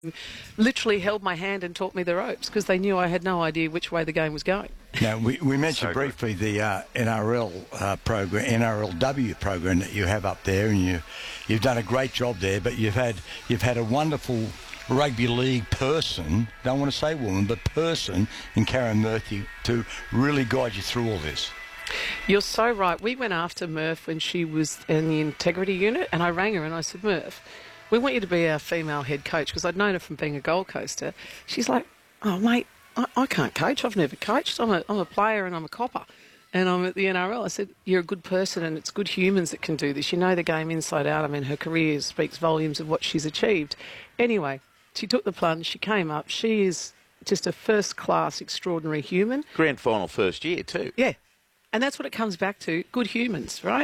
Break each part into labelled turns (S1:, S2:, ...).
S1: literally held my hand and taught me the ropes because they knew I had no idea which way the game was going.
S2: Now, we mentioned briefly the NRL program, NRLW program that you have up there, and you've done a great job there. But you've had a wonderful rugby league person, don't want to say woman, but person in Karen Murphy to really guide you through all this.
S1: You're so right. We went after Murph when she was in the integrity unit, and I rang her and I said, Murph, we want you to be our female head coach, because I'd known her from being a Gold Coaster. She's like, oh, mate, I can't coach. I've never coached. I'm a player and I'm a copper. And I'm at the NRL. I said, you're a good person and it's good humans that can do this. You know the game inside out. I mean, her career speaks volumes of what she's achieved. Anyway, she took the plunge. She came up. She is just a first-class, extraordinary human.
S3: Grand final first year too.
S1: Yeah. And that's what it comes back to, good humans, right?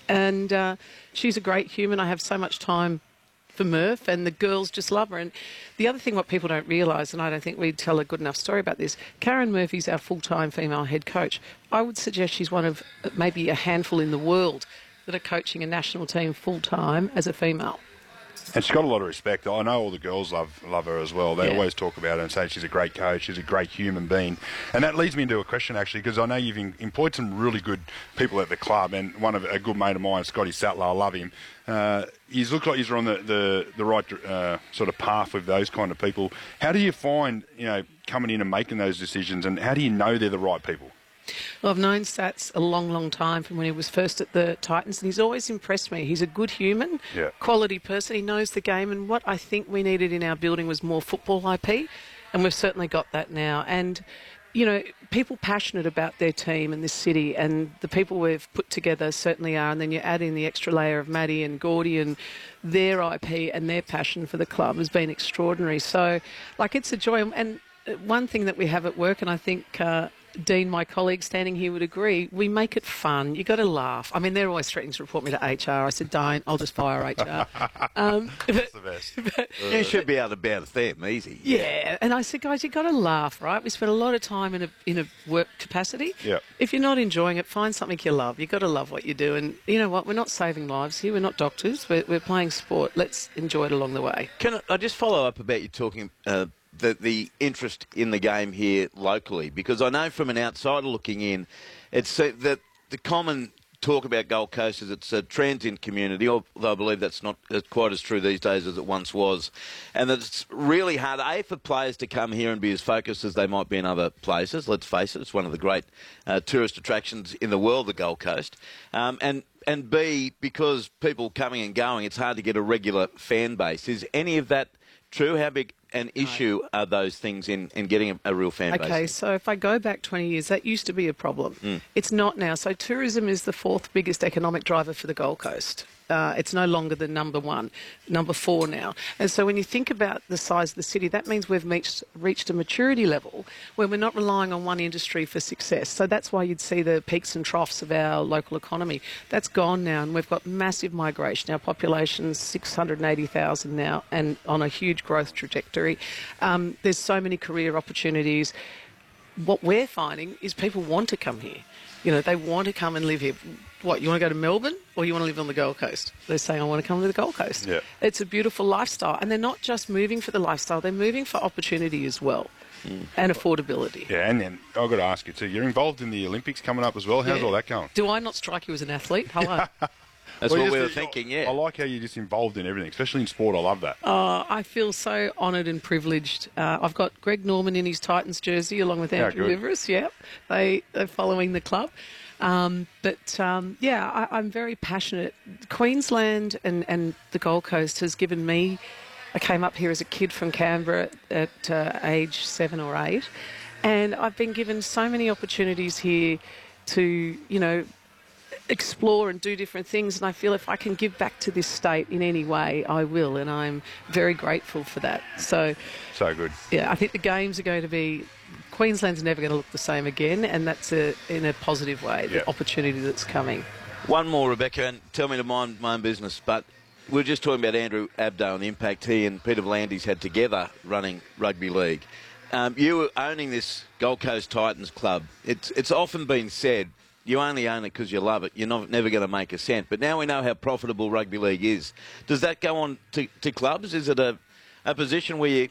S1: And she's a great human. I have so much time for Murph, and the girls just love her. And the other thing what people don't realise, and I don't think we tell a good enough story about this, Karen Murphy's our full-time female head coach. I would suggest she's one of maybe a handful in the world that are coaching a national team full-time as a female.
S4: And she's got a lot of respect. I know all the girls love her as well. They always talk about her and say she's a great coach, she's a great human being. And that leads me into a question, actually, because I know you've employed some really good people at the club, and a good mate of mine, Scotty Sattler, I love him. He's looked like he's on the right sort of path with those kind of people. How do you find, coming in and making those decisions, and how do you know they're the right people?
S1: Well, I've known Sats a long, long time from when he was first at the Titans, and he's always impressed me. He's a good human, quality person. He knows the game, and what I think we needed in our building was more football IP, and we've certainly got that now. And, people passionate about their team and this city, and the people we've put together certainly are, and then you add in the extra layer of Maddie and Gordy, and their IP and their passion for the club has been extraordinary. So, it's a joy. And one thing that we have at work, and I think Dean, my colleague standing here, would agree, we make it fun. You've got to laugh. I mean, they're always threatening to report me to HR. I said, don't, I'll just fire HR.
S4: That's the best.
S3: You should be able to bounce them easy.
S1: Yeah, and I said, guys, you've got to laugh, right? We spend a lot of time in a work capacity.
S4: Yeah.
S1: If you're not enjoying it, find something you love. You've got to love what you do. And you know what? We're not saving lives here. We're not doctors. We're playing sport. Let's enjoy it along the way.
S3: Can I just follow up about you talking the interest in the game here locally? Because I know from an outsider looking in, it's that the common talk about Gold Coast is it's a transient community, although I believe that's not quite as true these days as it once was. And that it's really hard, A, for players to come here and be as focused as they might be in other places. Let's face it, it's one of the great tourist attractions in the world, the Gold Coast. And B, because people coming and going, it's hard to get a regular fan base. Is any of that true? How big an issue are those things in getting a real fan base?
S1: Okay, so if I go back 20 years, that used to be a problem. It's not now. So tourism is the fourth biggest economic driver for the Gold Coast. It's no longer the number one, number four now. And so when you think about the size of the city, that means we've reached a maturity level where we're not relying on one industry for success. So that's why you'd see the peaks and troughs of our local economy. That's gone now, and we've got massive migration. Our population's 680,000 now, and on a huge growth trajectory. There's so many career opportunities. What we're finding is people want to come here. They want to come and live here. What, you want to go to Melbourne or you want to live on the Gold Coast? They're saying, I want to come to the Gold Coast.
S4: Yeah.
S1: It's a beautiful lifestyle. And they're not just moving for the lifestyle, they're moving for opportunity as well and affordability.
S4: Yeah, and then I've got to ask you too, you're involved in the Olympics coming up as well. How's all that going?
S1: Do I not strike you as an athlete? Hello.
S3: That's what we were thinking, yeah.
S4: I like how you're just involved in everything, especially in sport. I love that.
S1: I feel so honoured and privileged. I've got Greg Norman in his Titans jersey along with Andrew Liveris. Yeah, they're following the club. I'm very passionate. Queensland and the Gold Coast has given me... I came up here as a kid from Canberra at age 7 or 8, and I've been given so many opportunities here to, explore and do different things, and I feel if I can give back to this state in any way, I will, and I'm very grateful for that. So
S4: good.
S1: Yeah, I think the games are going to be... Queensland's never going to look the same again, and that's in a positive way, the opportunity that's coming.
S3: One more, Rebecca, and tell me to mind my own business, but we're just talking about Andrew Abdo and the impact he and Peter V'landys had together running rugby league. You owning this Gold Coast Titans club, it's often been said, you only own it because you love it. You're never going to make a cent. But now we know how profitable rugby league is. Does that go on to clubs? Is it a position where